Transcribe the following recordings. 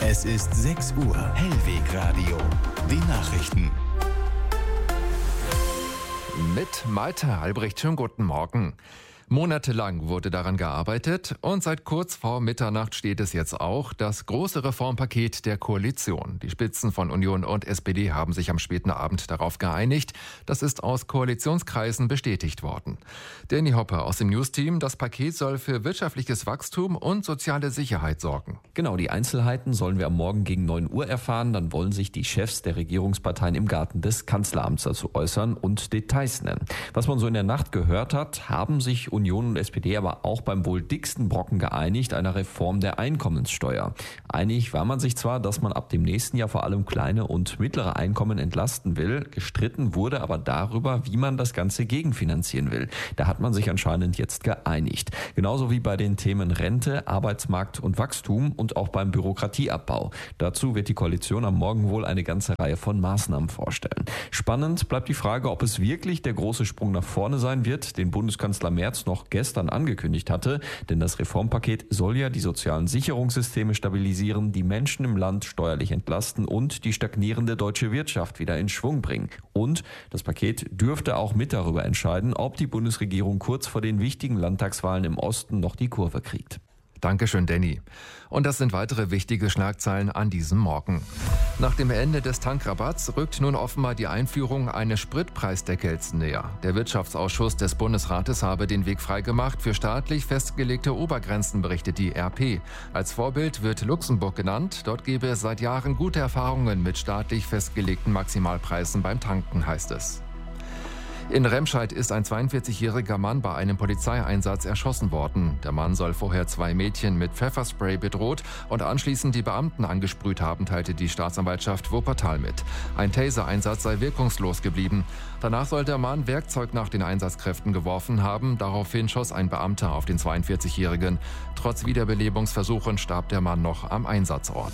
Es ist 6 Uhr. Hellwegradio. Die Nachrichten. Mit Malte Albrecht, schönen guten Morgen. Monatelang wurde daran gearbeitet und seit kurz vor Mitternacht steht es jetzt auch, das große Reformpaket der Koalition. Die Spitzen von Union und SPD haben sich am späten Abend darauf geeinigt. Das ist aus Koalitionskreisen bestätigt worden. Danny Hoppe aus dem Newsteam, das Paket soll für wirtschaftliches Wachstum und soziale Sicherheit sorgen. Genau, die Einzelheiten sollen wir am Morgen gegen 9 Uhr erfahren. Dann wollen sich die Chefs der Regierungsparteien im Garten des Kanzleramts dazu äußern und Details nennen. Was man so in der Nacht gehört hat, haben sich Union und SPD aber auch beim wohl dicksten Brocken geeinigt, einer Reform der Einkommenssteuer. Einig war man sich zwar, dass man ab dem nächsten Jahr vor allem kleine und mittlere Einkommen entlasten will, gestritten wurde aber darüber, wie man das Ganze gegenfinanzieren will. Da hat man sich anscheinend jetzt geeinigt. Genauso wie bei den Themen Rente, Arbeitsmarkt und Wachstum und auch beim Bürokratieabbau. Dazu wird die Koalition am Morgen wohl eine ganze Reihe von Maßnahmen vorstellen. Spannend bleibt die Frage, ob es wirklich der große Sprung nach vorne sein wird, den Bundeskanzler Merz noch gestern angekündigt hatte, denn das Reformpaket soll ja die sozialen Sicherungssysteme stabilisieren, die Menschen im Land steuerlich entlasten und die stagnierende deutsche Wirtschaft wieder in Schwung bringen. Und das Paket dürfte auch mit darüber entscheiden, ob die Bundesregierung kurz vor den wichtigen Landtagswahlen im Osten noch die Kurve kriegt. Dankeschön, Danny. Und das sind weitere wichtige Schlagzeilen an diesem Morgen. Nach dem Ende des Tankrabatts rückt nun offenbar die Einführung eines Spritpreisdeckels näher. Der Wirtschaftsausschuss des Bundesrates habe den Weg freigemacht für staatlich festgelegte Obergrenzen, berichtet die RP. Als Vorbild wird Luxemburg genannt. Dort gebe es seit Jahren gute Erfahrungen mit staatlich festgelegten Maximalpreisen beim Tanken, heißt es. In Remscheid ist ein 42-jähriger Mann bei einem Polizeieinsatz erschossen worden. Der Mann soll vorher 2 Mädchen mit Pfefferspray bedroht und anschließend die Beamten angesprüht haben, teilte die Staatsanwaltschaft Wuppertal mit. Ein Taser-Einsatz sei wirkungslos geblieben. Danach soll der Mann Werkzeug nach den Einsatzkräften geworfen haben. Daraufhin schoss ein Beamter auf den 42-jährigen. Trotz Wiederbelebungsversuchen starb der Mann noch am Einsatzort.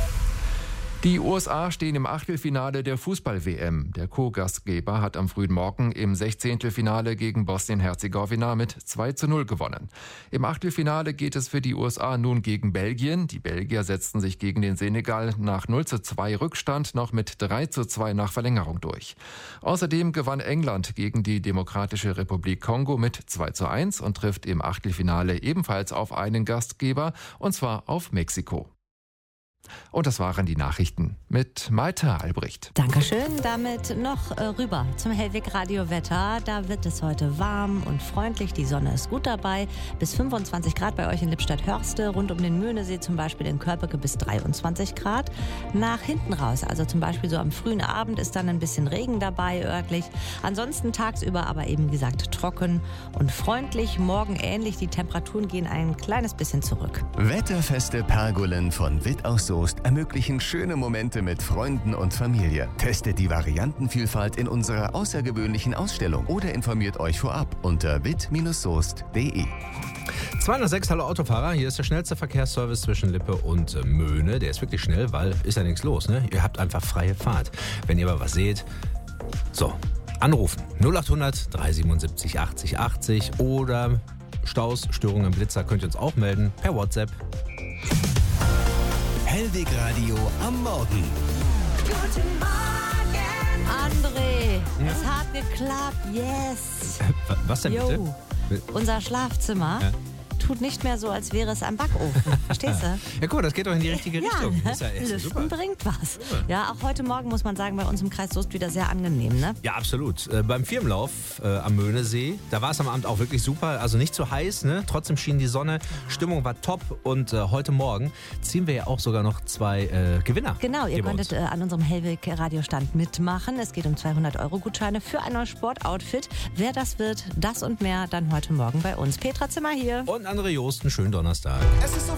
Die USA stehen im Achtelfinale der Fußball-WM. Der Co-Gastgeber hat am frühen Morgen im 16. Finale gegen Bosnien-Herzegowina mit 2:0 gewonnen. Im Achtelfinale geht es für die USA nun gegen Belgien. Die Belgier setzten sich gegen den Senegal nach 0:2 Rückstand noch mit 3:2 nach Verlängerung durch. Außerdem gewann England gegen die Demokratische Republik Kongo mit 2:1 und trifft im Achtelfinale ebenfalls auf einen Gastgeber, und zwar auf Mexiko. Und das waren die Nachrichten mit Malte Albrecht. Dankeschön. Damit noch rüber zum Hellwegradio-Wetter. Da wird es heute warm und freundlich. Die Sonne ist gut dabei. Bis 25 Grad bei euch in Lippstadt-Hörste. Rund um den Möhnesee zum Beispiel in Körpeke bis 23 Grad. Nach hinten raus, also zum Beispiel so am frühen Abend, ist dann ein bisschen Regen dabei örtlich. Ansonsten tagsüber aber eben, wie gesagt, trocken und freundlich. Morgen ähnlich. Die Temperaturen gehen ein kleines bisschen zurück. Wetterfeste Pergolen von Witt aus Soest ermöglichen schöne Momente mit Freunden und Familie. Testet die Variantenvielfalt in unserer außergewöhnlichen Ausstellung oder informiert euch vorab unter witt-soest.de. 206, hallo Autofahrer, hier ist der schnellste Verkehrsservice zwischen Lippe und Möhne. Der ist wirklich schnell, weil ist ja nichts los, ne? Ihr habt einfach freie Fahrt. Wenn ihr aber was seht, so, anrufen. 0800 377 80 80 oder Staus, Störungen, Blitzer könnt ihr uns auch melden per WhatsApp. Hellwegradio am Morgen. Guten Morgen, André. Es hat geklappt, yes. Was denn Jo. bitte? Unser Schlafzimmer tut nicht mehr so, als wäre es ein Backofen. Verstehst du? Ja gut, das geht doch in die richtige Richtung. Ja, Ist ja echt Lüften super. bringt was. Ja, auch heute Morgen muss man sagen, bei uns im Kreis Soest wieder sehr angenehm, ne? Ja, absolut. Beim Firmenlauf am Möhnesee, da war es am Abend auch wirklich super. Also nicht zu heiß, ne? Trotzdem schien die Sonne, Stimmung war top. Und heute Morgen ziehen wir ja auch sogar noch 2 Gewinner. Genau, ihr hier bei konntet uns. an unserem Hellweg-Radiostand mitmachen. Es geht um 200-Euro-Gutscheine für ein neues Sportoutfit. Wer das wird, das und mehr dann heute Morgen bei uns. Petra Zimmer hier. Und André Joosten, schönen Donnerstag. Es ist so